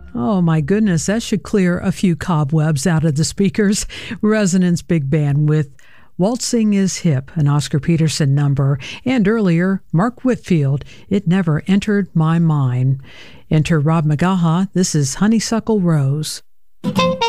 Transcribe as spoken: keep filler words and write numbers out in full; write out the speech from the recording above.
Oh my goodness, that should clear a few cobwebs out of the speakers. Resonance Big Band with Waltzing is Hip, an Oscar Peterson number, and earlier, Mark Whitfield, It Never Entered My Mind. Enter Rob McGaha, this is Honeysuckle Rose.